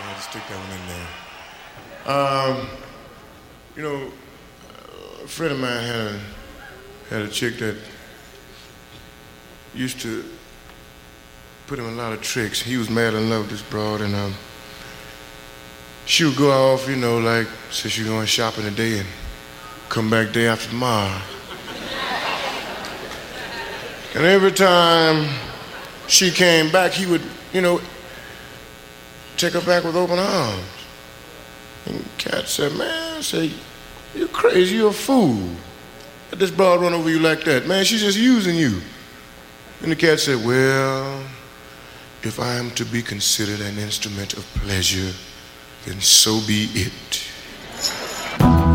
I had to stick that one in there. You know, a friend of mine had a chick that used to put him in a lot of tricks. He was mad in love with this broad, and she would go off, you know, like, say she's going shopping today and come back day after tomorrow. And every time she came back, he would, you know, take her back with open arms. And Cat said, man, you crazy, you a fool. Let this broad run over you like that. Man, she's just using you. And the cat said, well, if I am to be considered an instrument of pleasure, then so be it.